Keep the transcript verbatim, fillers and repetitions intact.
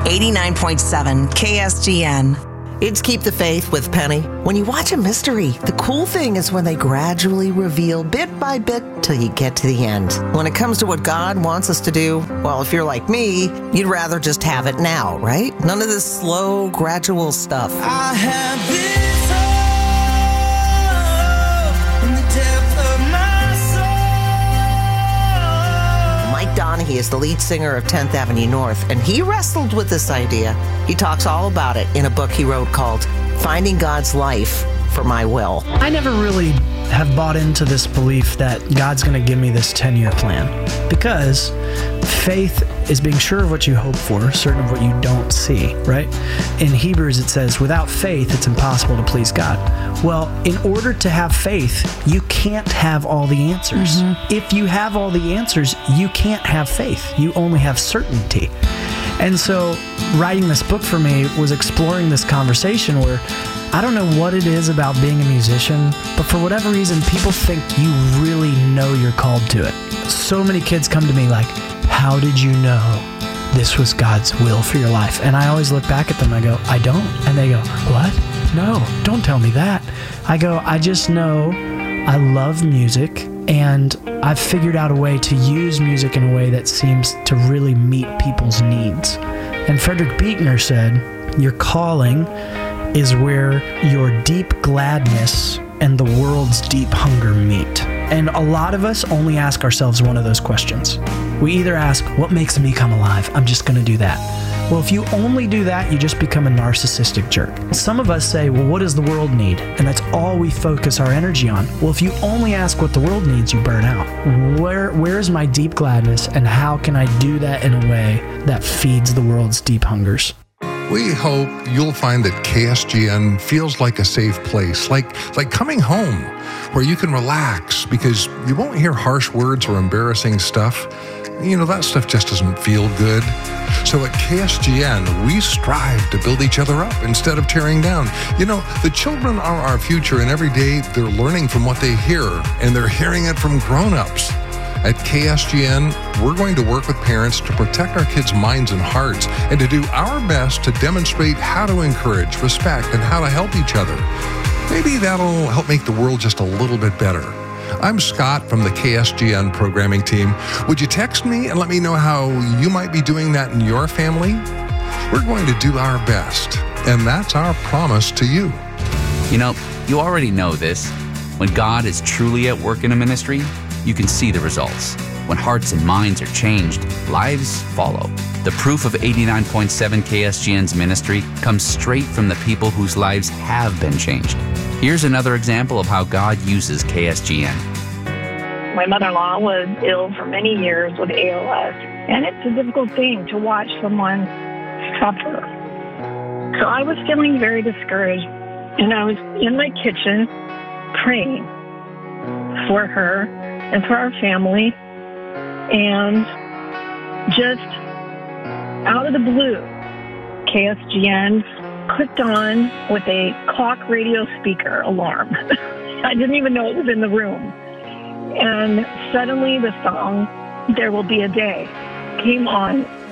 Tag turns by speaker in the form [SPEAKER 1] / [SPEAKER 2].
[SPEAKER 1] eighty-nine point seven K S G N.
[SPEAKER 2] It's Keep the Faith with Penny. When you watch a mystery, the cool thing is when they gradually reveal bit by bit till you get to the end. When it comes to what God wants us to do, well, if you're like me, you'd rather just have it now, right? None of this slow, gradual stuff.
[SPEAKER 3] I have this hope in the depth of my soul.
[SPEAKER 2] Mike Donahue is the lead singer of tenth Avenue North, and he wrestled with this idea. He talks all about it in a book he wrote called Finding God's Life for My Will.
[SPEAKER 4] I never really have bought into this belief that God's going to give me this ten-year plan, because faith is being sure of what you hope for, certain of what you don't see, right? In Hebrews it says, without faith it's impossible to please God. Well, in order to have faith, you can't have all the answers. Mm-hmm. If you have all the answers, you can't have faith. You only have certainty. And so writing this book for me was exploring this conversation where I don't know what it is about being a musician, but for whatever reason, people think you really know you're called to it. So many kids come to me like, how did you know this was God's will for your life? And I always look back at them and I go, I don't. And they go, what? No, don't tell me that. I go, I just know I love music, and I've figured out a way to use music in a way that seems to really meet people's needs. And Frederick Buechner said, your calling is where your deep gladness and the world's deep hunger meet. And a lot of us only ask ourselves one of those questions. We either ask, what makes me come alive? I'm just going to do that. Well, if you only do that, you just become a narcissistic jerk. Some of us say, well, what does the world need? And that's all we focus our energy on. Well, if you only ask what the world needs, you burn out. Where, where is my deep gladness, and how can I do that in a way that feeds the world's deep hungers?
[SPEAKER 5] We hope you'll find that K S G N feels like a safe place, like like coming home, where you can relax because you won't hear harsh words or embarrassing stuff. You know, that stuff just doesn't feel good. So at K S G N, we strive to build each other up instead of tearing down. You know, the children are our future, and every day they're learning from what they hear, and they're hearing it from grown-ups. At K S G N, we're going to work with parents to protect our kids' minds and hearts, and to do our best to demonstrate how to encourage, respect, and how to help each other. Maybe that'll help make the world just a little bit better. I'm Scott from the K S G N programming team. Would you text me and let me know how you might be doing that in your family? We're going to do our best, and that's our promise to you.
[SPEAKER 6] You know, you already know this. When God is truly at work in a ministry, you can see the results. When hearts and minds are changed, lives follow. The proof of eighty-nine point seven K S G N's ministry comes straight from the people whose lives have been changed. Here's another example of how God uses K S G N.
[SPEAKER 7] My mother-in-law was ill for many years with A L S, and it's a difficult thing to watch someone suffer. So I was feeling very discouraged, and I was in my kitchen praying for her and for our family, and just out of the blue, K S G N clicked on with a clock radio speaker alarm. I didn't even know it was in the room. And suddenly the song, There Will Be a Day, came on